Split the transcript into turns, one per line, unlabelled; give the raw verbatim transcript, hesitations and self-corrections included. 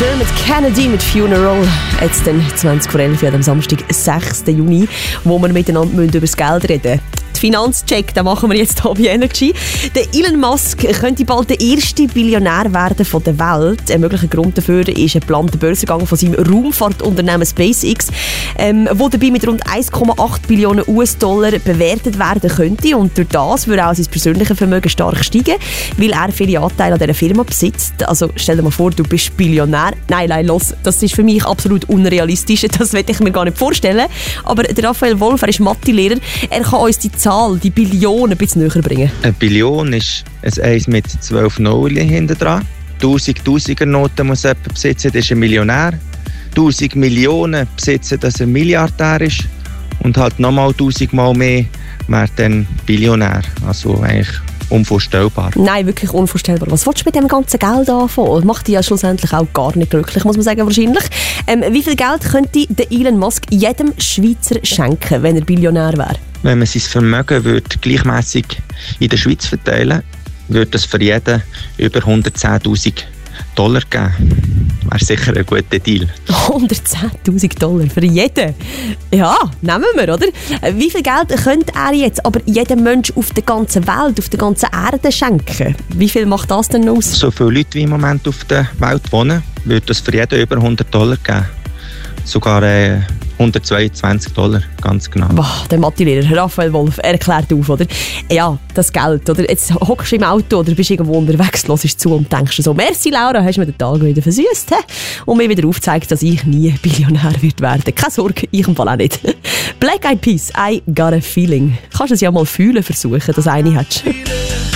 Dermot Kennedy mit Funeral. Jetzt dann zwanzig vor elf am Samstag, sechsten Juni, wo wir miteinander über das Geld reden müssen. Finanzcheck, den machen wir jetzt hier bei Energy. Der Elon Musk könnte bald der erste Billionär werden von der Welt. Ein möglicher Grund dafür ist ein geplanter Börsengang von seinem Raumfahrtunternehmen SpaceX, ähm, wo dabei mit rund eins Komma acht Billionen U S-Dollar bewertet werden könnte. Und durch das würde auch sein persönliches Vermögen stark steigen, weil er viele Anteile an dieser Firma besitzt. Also stell dir mal vor, du bist Billionär. Nein, nein, los, das ist für mich absolut unrealistisch. Das will ich mir gar nicht vorstellen. Aber der Raphael Wolf, er ist Mathelehrer. Er kann uns die Zahl, die Billionen, ein bisschen näher bringen.
Eine Billion ist ein eins mit zwölf Nullen hinten dran. tausend Tausiger-Noten muss jemand besitzen, das ist ein Millionär. tausend Millionen besitzen, dass er ein Milliardär ist. Und halt nochmal tausend Mal mehr wäre dann Billionär. Also eigentlich unvorstellbar.
Nein, wirklich unvorstellbar. Was willst du mit dem ganzen Geld anfangen? Das macht dich ja schlussendlich auch gar nicht glücklich, muss man sagen, wahrscheinlich. Ähm, wie viel Geld könnte der Elon Musk jedem Schweizer schenken, wenn er Billionär wäre?
Wenn man sein Vermögen würde gleichmässig in der Schweiz verteilen würde, würde es für jeden über hundertzehntausend Dollar geben. Wäre sicher ein guter Deal.
hundertzehntausend Dollar für jeden? Ja, nehmen wir, oder? Wie viel Geld könnte er jetzt aber jedem Mensch auf der ganzen Welt, auf der ganzen Erde schenken? Wie viel macht das denn aus?
So viele Leute wie im Moment auf der Welt wohnen, würde es für jeden über hundert Dollar geben. Sogar äh, hundertzweiundzwanzig Dollar, ganz genau.
Boah, der Mathelehrer Raphael Wolf, er erklärt auf, oder? Ja, das Geld, oder? Jetzt hockst du im Auto oder bist irgendwo unterwegs, hörst zu und denkst so, merci Laura, hast mir den Tag wieder versüßt, he? Und mir wieder aufgezeigt, dass ich nie Billionär wird werden. Keine Sorge, ich im Fall auch nicht. Black Eyed Peas, I Got a Feeling. Kannst du es ja mal fühlen versuchen, dass eine hast.